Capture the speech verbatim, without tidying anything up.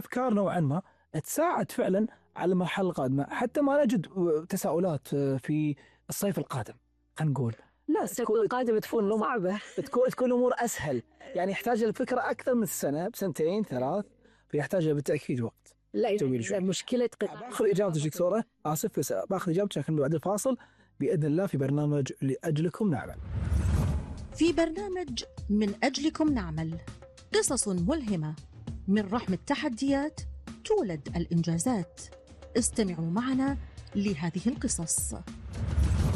أفكار نوعا ما تساعد فعلا على المرحلة القادمة، حتى ما نجد تساؤلات في الصيف القادم. خلينا نقول لا، الصيف القادم تكون صعبة، تكون تكون الأمور أسهل، يعني يحتاج الفكرة أكثر من السنة، بسنتين ثلاث، فيحتاج بالتأكيد وقت. لا مشكلة قطاع. باخذ إجابتك دكتورة، آسف بس باخذ إجابتك لكن بعد الفاصل بإذن الله في برنامج لأجلكم نعمل. في برنامج من أجلكم نعمل، قصص ملهمة، من رحم التحديات تولد الإنجازات. استمعوا معنا لهذه القصص.